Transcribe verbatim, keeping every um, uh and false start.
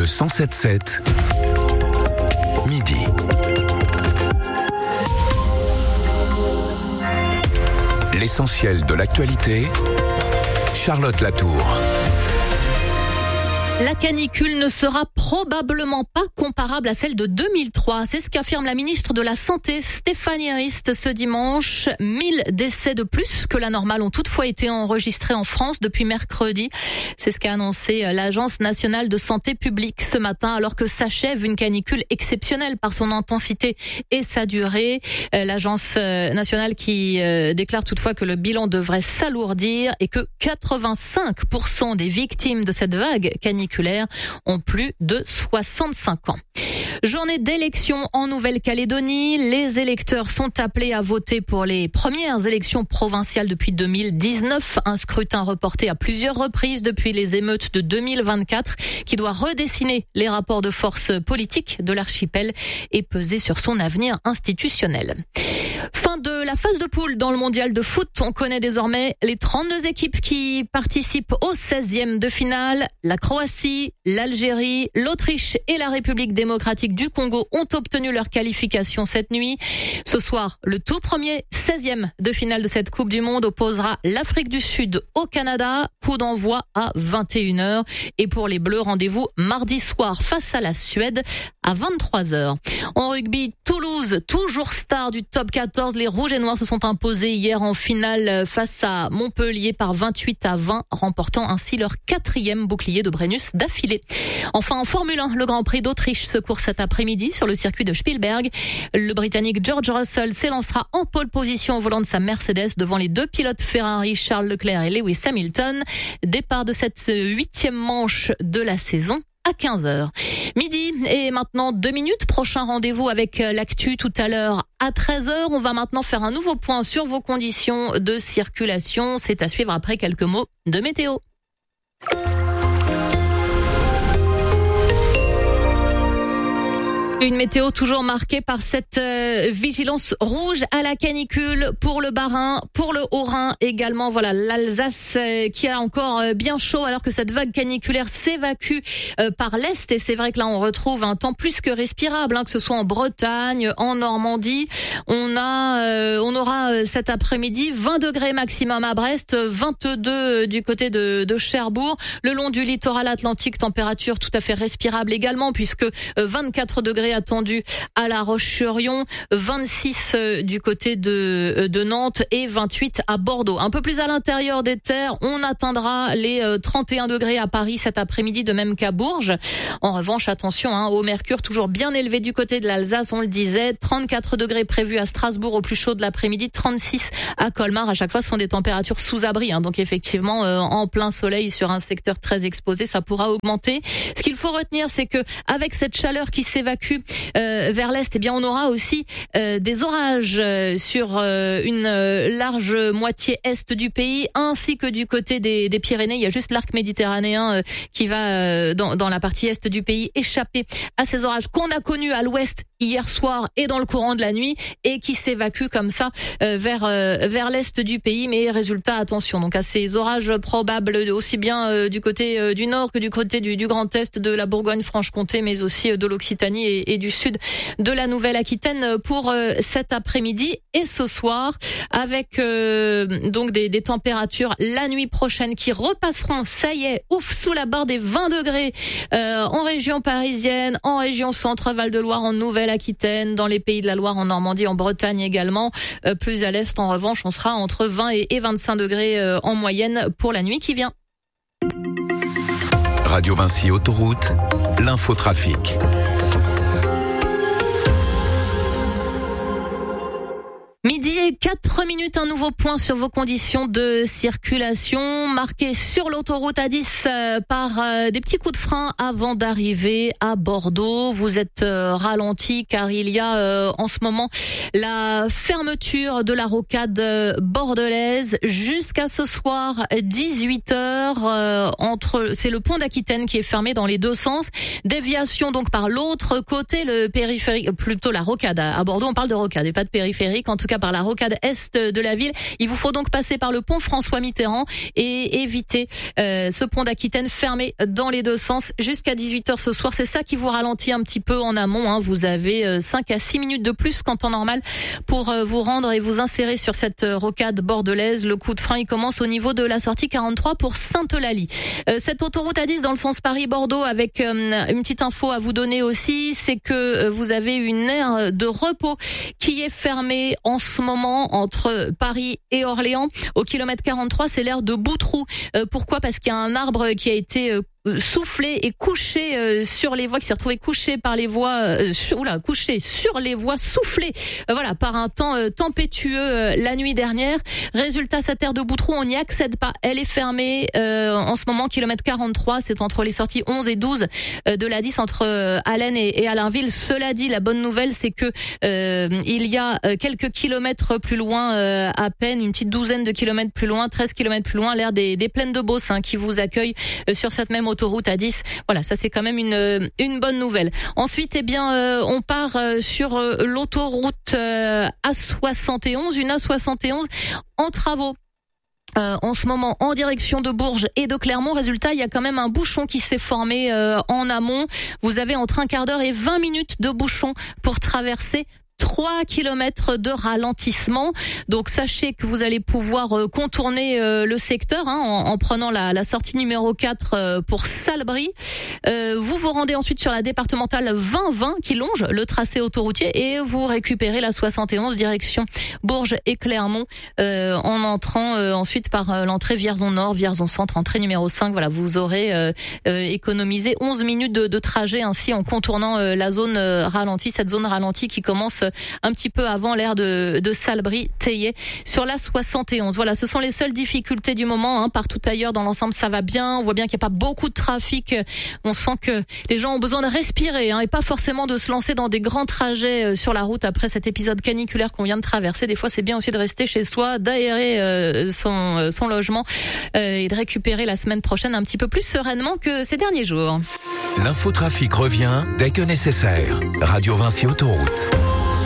Le cent sept sept, midi. L'essentiel de l'actualité, Charlotte Latour. La canicule ne sera probablement pas comparable à celle de deux mille trois. C'est ce qu'affirme la ministre de la Santé, Stéphanie Rist, ce dimanche. mille décès de plus que la normale ont toutefois été enregistrés en France depuis mercredi. C'est ce qu'a annoncé l'Agence nationale de santé publique ce matin, alors que s'achève une canicule exceptionnelle par son intensité et sa durée. L'Agence nationale qui déclare toutefois que le bilan devrait s'alourdir et que quatre-vingt-cinq pour cent des victimes de cette vague caniculaire ont plus de soixante-cinq ans. Journée d'élection en Nouvelle-Calédonie. Les électeurs sont appelés à voter pour les premières élections provinciales depuis deux mille dix-neuf. Un scrutin reporté à plusieurs reprises depuis les émeutes de deux mille vingt-quatre qui doit redessiner les rapports de force politiques de l'archipel et peser sur son avenir institutionnel. Fin de la phase de poule dans le mondial de foot. On connaît désormais les trente-deux équipes qui participent au seizième de finale. La Croatie, l'Algérie, l'Autriche et la République démocratique du Congo ont obtenu leur qualification cette nuit. Ce soir, le tout premier seizième de finale de cette Coupe du Monde opposera l'Afrique du Sud au Canada. Coup d'envoi à vingt et une heures. Et pour les Bleus, rendez-vous mardi soir face à la Suède à vingt-trois heures. En rugby, Toulouse, toujours star du top quatorze. Les Rouges et Noirs se sont imposés hier en finale face à Montpellier par vingt-huit à vingt, remportant ainsi leur quatrième bouclier de Brennus d'affilée. Enfin, en Formule un, le Grand Prix d'Autriche se court cet après-midi sur le circuit de Spielberg. Le Britannique George Russell s'élancera en pole position au volant de sa Mercedes devant les deux pilotes Ferrari, Charles Leclerc et Lewis Hamilton. Départ de cette huitième manche de la saison à quinze heures. Midi et maintenant deux minutes. Prochain rendez-vous avec l'actu tout à l'heure à treize heures. On va maintenant faire un nouveau point sur vos conditions de circulation. C'est à suivre après quelques mots de météo. Une météo toujours marquée par cette euh, vigilance rouge à la canicule pour le Bas-Rhin, pour le Haut-Rhin également. Voilà, l'Alsace euh, qui a encore euh, bien chaud alors que cette vague caniculaire s'évacue euh, par l'Est. Et c'est vrai que là, on retrouve un temps plus que respirable, hein, que ce soit en Bretagne, en Normandie. On a, euh, on aura euh, cet après-midi vingt degrés maximum à Brest, vingt-deux du côté de, de Cherbourg. Le long du littoral atlantique, température tout à fait respirable également puisque euh, vingt-quatre degrés attendu à La Roche-sur-Yon, vingt-six du côté de, de Nantes et vingt-huit à Bordeaux. Un peu plus à l'intérieur des terres, on atteindra les trente et un degrés à Paris cet après-midi, de même qu'à Bourges. En revanche, attention, hein, au mercure toujours bien élevé du côté de l'Alsace, on le disait, trente-quatre degrés prévus à Strasbourg au plus chaud de l'après-midi, trente-six à Colmar. À chaque fois, ce sont des températures sous abri, hein, donc effectivement, euh, en plein soleil sur un secteur très exposé, ça pourra augmenter. Ce qu'il faut retenir, c'est que avec cette chaleur qui s'évacue Euh, vers l'est, eh bien on aura aussi euh, des orages euh, sur euh, une euh, large moitié est du pays, ainsi que du côté des, des Pyrénées. Il y a juste l'arc méditerranéen euh, qui va euh, dans, dans la partie est du pays échapper à ces orages qu'on a connus à l'ouest hier soir et dans le courant de la nuit et qui s'évacuent comme ça euh, vers euh, vers l'est du pays. Mais résultat, attention donc à ces orages probables aussi bien euh, du côté euh, du nord que du côté du, du Grand Est, de la Bourgogne-Franche-Comté, mais aussi euh, de l'Occitanie et, et du sud de la Nouvelle-Aquitaine pour euh, cet après-midi et ce soir, avec euh, donc des, des températures la nuit prochaine qui repasseront, ça y est, ouf, sous la barre des vingt degrés euh, en région parisienne, en région centre, Val-de-Loire, en Nouvelle-Aquitaine, dans les Pays de la Loire, en Normandie, en Bretagne également. Euh, plus à l'est, en revanche, on sera entre vingt et, et vingt-cinq degrés euh, en moyenne pour la nuit qui vient. Radio Vinci Autoroute, l'infotrafic. Midi et quatre minutes, un nouveau point sur vos conditions de circulation, marqué sur l'autoroute A dix euh, par euh, des petits coups de frein avant d'arriver à Bordeaux. Vous êtes euh, ralenti car il y a euh, en ce moment la fermeture de la rocade bordelaise jusqu'à ce soir dix-huit heures. Euh, entre, c'est le pont d'Aquitaine qui est fermé dans les deux sens. Déviation donc par l'autre côté, le périphérique, plutôt la rocade à Bordeaux. On parle de rocade et pas de périphérique, en tout cas par la rocade rocade est de la ville. Il vous faut donc passer par le pont François Mitterrand et éviter euh, ce pont d'Aquitaine fermé dans les deux sens jusqu'à dix-huit heures ce soir. C'est ça qui vous ralentit un petit peu en amont, hein. Vous avez euh, cinq à six minutes de plus qu'en temps normal pour euh, vous rendre et vous insérer sur cette euh, rocade bordelaise. Le coup de frein, il commence au niveau de la sortie quarante-trois pour Sainte-Eulalie. Euh, cette autoroute A dix dans le sens Paris-Bordeaux, avec euh, une petite info à vous donner aussi, c'est que euh, vous avez une aire de repos qui est fermée en ce moment entre Paris et Orléans. Au kilomètre quarante-trois, c'est l'aire de Boutroux. Euh, pourquoi ? Parce qu'il y a un arbre qui a été euh, soufflé et couché euh, sur les voies, qui s'est retrouvé couché par les voies, euh, sur, oula, couché sur les voies, soufflé, euh, voilà, par un temps euh, tempétueux euh, la nuit dernière. Résultat, cette aire de Boutroux, on n'y accède pas, elle est fermée euh, en ce moment. Kilomètre quarante-trois, c'est entre les sorties onze et douze euh, de l'A dix, entre euh, Allen et, et Allainville. Cela dit, la bonne nouvelle, c'est que euh, il y a euh, quelques kilomètres plus loin, euh, à peine une petite douzaine de kilomètres plus loin, treize kilomètres plus loin, l'aire des, des Plaines de Beauce, hein, qui vous accueille euh, sur cette même autoroute A dix. Voilà, ça c'est quand même une une bonne nouvelle. Ensuite, eh bien, euh, on part euh, sur euh, l'autoroute euh, A soixante et onze, une A soixante et onze en travaux. Euh, en ce moment en direction de Bourges et de Clermont. Résultat, il y a quand même un bouchon qui s'est formé euh, en amont. Vous avez entre un quart d'heure et vingt minutes de bouchon pour traverser trois kilomètres de ralentissement. Donc sachez que vous allez pouvoir euh, contourner euh, le secteur, hein, en, en prenant la, la sortie numéro quatre euh, pour Salbris. Euh, vous vous rendez ensuite sur la départementale vingt vingt qui longe le tracé autoroutier et vous récupérez la soixante et onze direction Bourges et Clermont euh, en entrant euh, ensuite par euh, l'entrée Vierzon Nord, Vierzon Centre, entrée numéro cinq. Voilà, vous aurez euh, euh, économisé onze minutes de, de trajet ainsi en contournant euh, la zone euh, ralentie, cette zone ralentie qui commence un petit peu avant l'aire de, de Salbris-Theillet sur la soixante et onze. Voilà, ce sont les seules difficultés du moment, hein. Partout ailleurs dans l'ensemble ça va bien, on voit bien qu'il n'y a pas beaucoup de trafic, on sent que les gens ont besoin de respirer, hein, et pas forcément de se lancer dans des grands trajets sur la route après cet épisode caniculaire qu'on vient de traverser. Des fois c'est bien aussi de rester chez soi, d'aérer euh, son, son logement euh, et de récupérer la semaine prochaine un petit peu plus sereinement que ces derniers jours. L'infotrafic revient dès que nécessaire. Radio Vinci Autoroute.